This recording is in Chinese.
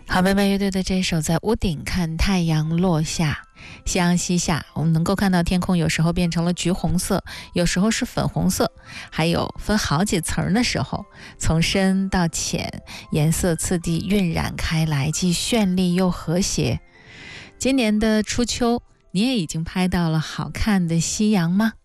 好妹妹乐队的这首在屋顶看太阳落下，夕阳西下，我们能够看到天空有时候变成了橘红色，有时候是粉红色，还有分好几层的时候，从深到浅，颜色次第晕染开来，既绚丽又和谐。今年的初秋，你也已经拍到了好看的夕阳吗？